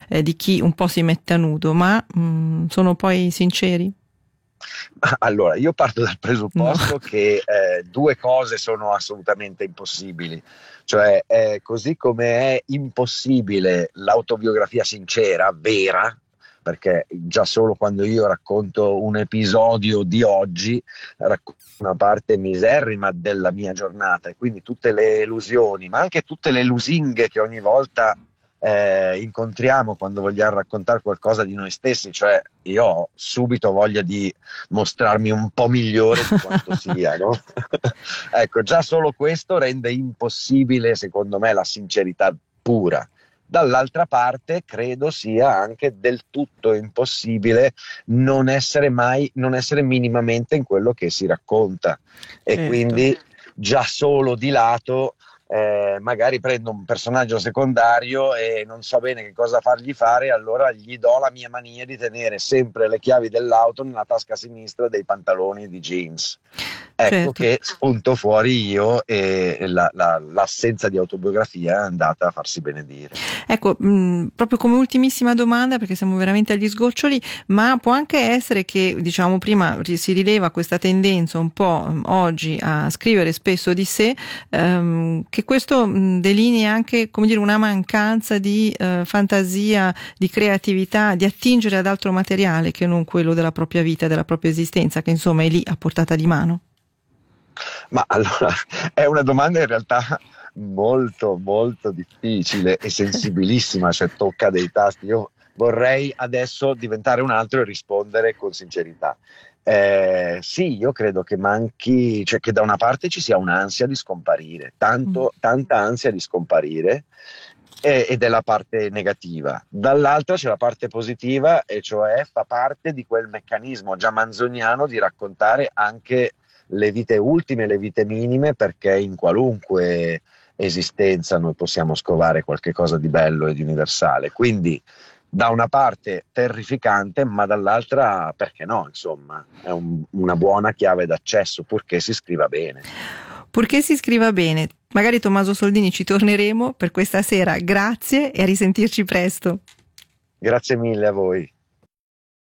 di chi un po' si mette a nudo, ma sono poi sinceri? Allora, io parto dal No. presupposto che due cose sono assolutamente impossibili, cioè così come è impossibile l'autobiografia sincera, vera, perché già solo quando io racconto un episodio di oggi, racconto una parte miserrima della mia giornata e quindi tutte le illusioni, ma anche tutte le lusinghe che ogni volta incontriamo quando vogliamo raccontare qualcosa di noi stessi, cioè io ho subito voglia di mostrarmi un po' migliore di quanto sia, no? Ecco, già solo questo rende impossibile, secondo me, la sincerità pura. Dall'altra parte, credo sia anche del tutto impossibile non essere minimamente in quello che si racconta. E Certo. quindi già solo di lato magari prendo un personaggio secondario e non so bene che cosa fargli fare, allora gli do la mia mania di tenere sempre le chiavi dell'auto nella tasca sinistra dei pantaloni di jeans. Ecco Certo. che spunto fuori io e l'assenza di autobiografia è andata a farsi benedire. Ecco, proprio come ultimissima domanda, perché siamo veramente agli sgoccioli, ma può anche essere che, diciamo, prima si rileva questa tendenza un po' oggi a scrivere spesso di sé, che questo delinea anche, come dire, una mancanza di fantasia, di creatività, di attingere ad altro materiale che non quello della propria vita, della propria esistenza, che insomma è lì a portata di mano. Ma allora è una domanda in realtà molto molto difficile e sensibilissima, cioè tocca dei tasti. Io vorrei adesso diventare un altro e rispondere con sincerità. Sì, io credo che manchi, cioè che da una parte ci sia un'ansia di scomparire, Mm. tanta ansia di scomparire, ed è la parte negativa. Dall'altra c'è la parte positiva, e cioè fa parte di quel meccanismo già manzoniano di raccontare anche le vite ultime, le vite minime, perché in qualunque esistenza noi possiamo scovare qualche cosa di bello e di universale. Quindi da una parte terrificante, ma dall'altra perché no, insomma, è una buona chiave d'accesso, purché si scriva bene. Purché si scriva bene. Magari Tommaso Soldini ci torneremo per questa sera. Grazie e a risentirci presto. Grazie mille a voi.